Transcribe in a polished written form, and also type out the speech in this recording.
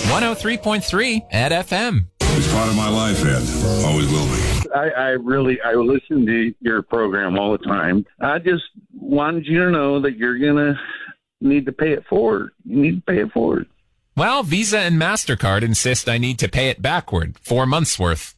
103.3 at FM. It's part of my life, Ed. Always will be. I listen to your program all the time. I just wanted you to know that you're going to need to pay it forward. You need to pay it forward. Well, Visa and MasterCard insist I need to pay it backward, 4 months worth.